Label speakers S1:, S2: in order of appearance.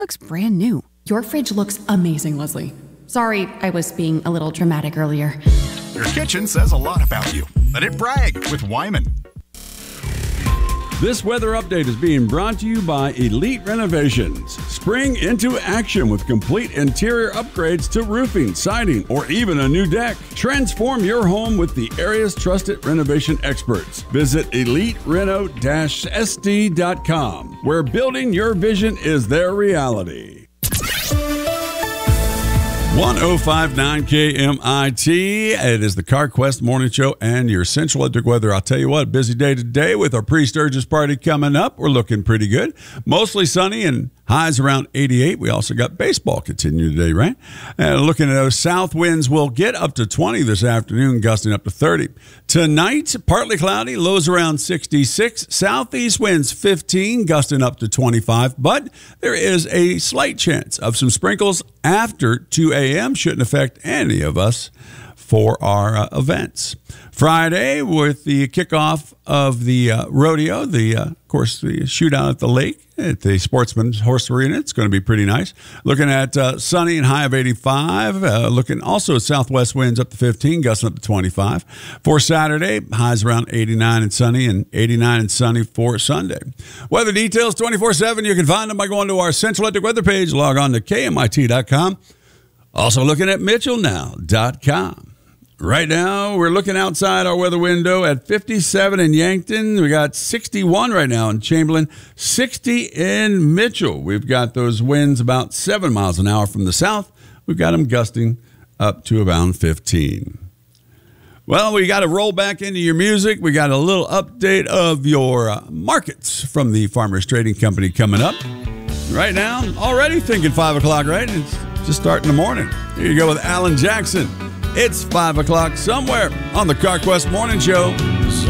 S1: looks brand new. Your fridge looks amazing, Leslie. Sorry, I was being a little dramatic earlier.
S2: Your kitchen says a lot about you. Let it brag with Wyman.
S3: This weather update is being brought to you by Elite Renovations. Spring into action with complete interior upgrades to roofing, siding, or even a new deck. Transform your home with the area's trusted renovation experts. Visit EliteReno-SD.com, where building your vision is their reality. 1059 KMIT. It is the CarQuest Morning Show and your Central Electric weather. I'll tell you what, busy day today with our pre-Sturgis party coming up. We're looking pretty good. Mostly sunny and highs around 88. We also got baseball continuing today, right? And looking at those south winds, we'll get up to 20 this afternoon, gusting up to 30. Tonight, partly cloudy, lows around 66. Southeast winds 15, gusting up to 25. But there is a slight chance of some sprinkles after 2 a.m. Shouldn't affect any of us for our events. Friday, with the kickoff of the rodeo, of course, the shootout at the lake at the Sportsman's Horse Arena. It's going to be pretty nice. Looking at sunny and high of 85. Looking also at southwest winds up to 15, gusting up to 25. For Saturday, highs around 89 and sunny, and 89 and sunny for Sunday. Weather details 24/7. You can find them by going to our Central Electric weather page. Log on to KMIT.com. Also looking at MitchellNow.com. Right now, we're looking outside our weather window at 57 in Yankton. We got 61 right now in Chamberlain, 60 in Mitchell. We've got those winds about 7 miles an hour from the south. We've got them gusting up to around 15. Well, we got to roll back into your music. We got a little update of your markets from the Farmers Trading Company coming up. Right now, already thinking 5 o'clock, right? It's just starting the morning. Here you go with Alan Jackson. It's 5 o'clock somewhere on the CarQuest Morning Show.